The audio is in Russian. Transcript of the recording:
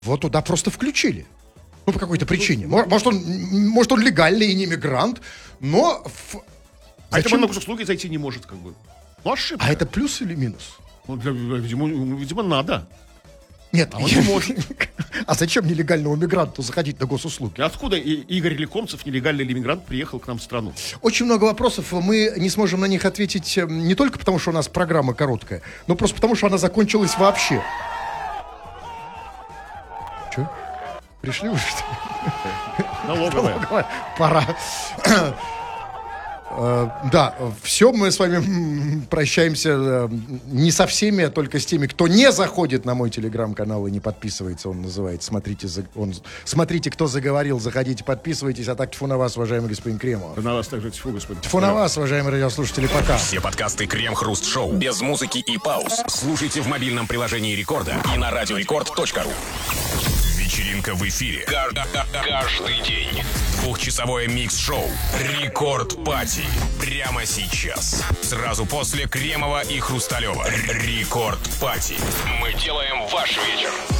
Вот туда просто включили. Ну, по какой-то причине. Может, он легальный и не мигрант, но... А это на госуслуги зайти не может, как бы. Ну, ошибка. А это плюс или минус? Ну, видимо, надо. Нет, он не может. А зачем нелегальному мигранту заходить на госуслуги? Откуда Игорь Лекомцев, нелегальный иммигрант, приехал к нам в страну? Очень много вопросов. Мы не сможем на них ответить не только потому, что у нас программа короткая, но просто потому, что она закончилась вообще. Че? Пришли уже? Налоговая. Пора. Да, все, мы с вами прощаемся не со всеми, а только с теми, кто не заходит на мой телеграм-канал и не подписывается. Он называется «Смотрите, кто заговорил». Заходите, подписывайтесь. А так тьфу на вас, уважаемый господин Кремов. Да на вас также тьфу, господин. Тьфу на вас, уважаемые радиослушатели, пока. Все подкасты Крем-Хруст-Шоу без музыки и пауз слушайте в мобильном приложении Рекорда и на радиорекорд.ру. Вечеринка в эфире. Каждый день. Двухчасовое микс-шоу «Рекорд Пати». Прямо сейчас. Сразу после Кремова и Хрусталева. «Рекорд Пати». Мы делаем ваш вечер.